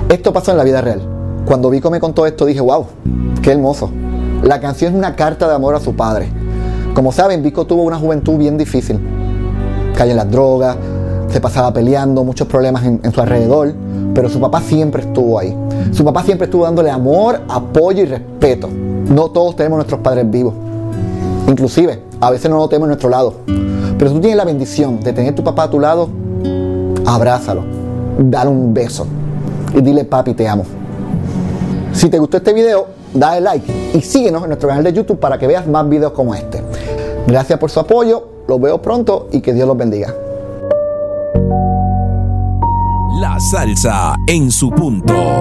Esto pasó en la vida real. Cuando Vico me contó esto dije, wow, qué hermoso. La canción es una carta de amor a su padre. Como saben, Vico tuvo una juventud bien difícil. Cayó en las drogas, se pasaba peleando, muchos problemas en su alrededor, pero su papá siempre estuvo ahí. Su papá siempre estuvo dándole amor, apoyo y respeto. No todos tenemos nuestros padres vivos. Inclusive, a veces no lo tenemos a nuestro lado. Pero si tú tienes la bendición de tener a tu papá a tu lado, abrázalo, dale un beso y dile, papi, te amo. Si te gustó este video, dale like y síguenos en nuestro canal de YouTube para que veas más videos como este. Gracias por su apoyo, los veo pronto y que Dios los bendiga. La salsa en su punto.